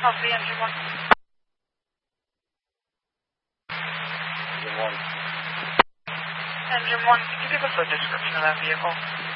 Copy, engine 1. Engine 1. Engine 1, can you give us a description of that vehicle?